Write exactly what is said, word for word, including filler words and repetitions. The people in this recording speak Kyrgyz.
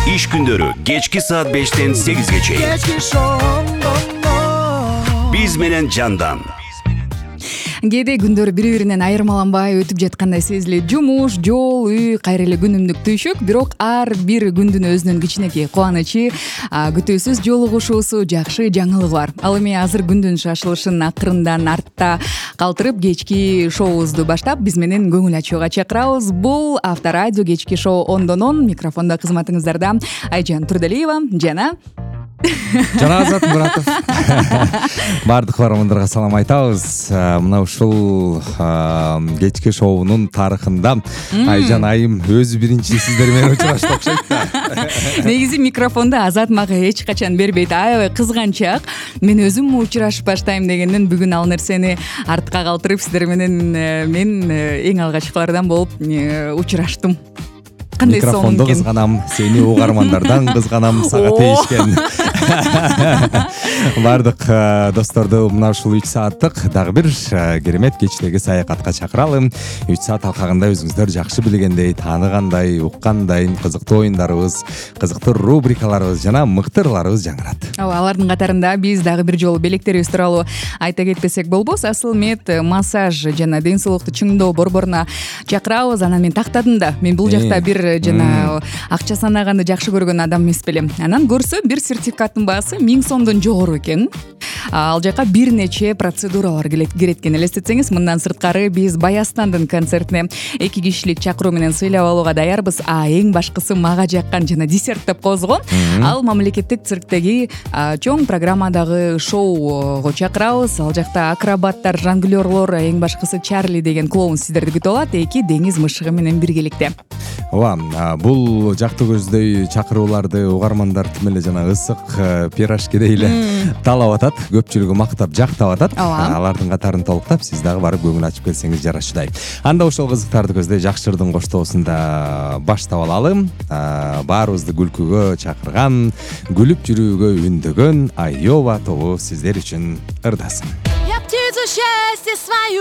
Iş gündörү кечки saat beштен сегизге чейин. Биз менен Жандан. Кээде күндөр бири-биринен айырмаланбай өтүп жаткандай сезилет. Жумуш, жол, үй кайра эле күнүмдүк түйшүк, бирок ар бир күндүн өзүнүн кичинекей кубанычы, күтүүсүз жолугушуусу, жакшы жаңылыгы бар. Ал эми азыр күндүн шашылышын акырындан артта калтырып, кечки шоубузду баштап, биз менен көңүл ачууга чакырабыз. Бул Авторадио кечки шоу ондон он, микрофондо кызматыңыздарда Айжан Турдалиева жана жана Азат Муратов. Бардык барымандарга салам айтабыз. Мына ушул кечки шоунун тарыхында Айжан айым өзү биринчи сиздер менен учурашты окшойт да. Негизи микрофонду Азат мага эч качан бербейт. Аябай кызганчаак. Мен өзүм учурашып баштайм дегенден бүгүн ал нерсени артка калтырып сиздер менен мен эң алгачкылардан болуп учураштым. Микрофонду кызганам, сени угармандардан кызганам, сага тийишкен. Бардык досторду мына ушул үч сааттык дагы бир керемет кечтеги саякатка чакыралы. үч саат алкагында өзүңүздөр жакшы билгендей, тааныгандай, уккандай кызыктуу оюндарыбыз, кызыктуу рубрикаларыбыз жана мыкты ырларыбыз жаңырат. Ооба, алардын катарында биз дагы бир жолу белектерибиз тууралуу айта кетпесек болбос. Асыл мед массаж жана ден соолукту чыңдоо борборуна чакырабыз. Анан мен тактадым да. Мен бул жакта бир жана акча санаганды жакшы көргөн адам эмес белем. Анан көрсө бир сертификаттын баасы миң сомдон жогору экен. Ал жака бир нече процедуралар кирет экен. Элестетсеңиз, мындан сырткары биз Баястандын концертине эки кишилик чакыруу менен сыйлап алууга даярбыз. А эң башкысы мага жаккан жана десерт деп коебузго. Ал мамлекеттик цирктеги чоң программадагы шоуго чакырабыз. Ал жакта акробаттар, жонглёрлор, эң башкысы Чарли деген клоун сиздерди күтүп алат. Эки деңиз мышыгы менен биргеликте. Ооба, бул жакты көздөй чакырууларды угармандар тим эле жана ысык пирожкидей эле талап атат, көпчүлүгү мактап жактап атат. Алардын катарын толуктап, сиз дагы барып көңүл ачып келсеңиз жарашчыдай. Анда ошол кызыктарды көздөй жакшырдын коштоосунда баштап алалы. Баарыбызды күлкүгө чакырган, күлүп жүрүүгө үндөгөн Айова тобу сиздер үчүн ырдасын.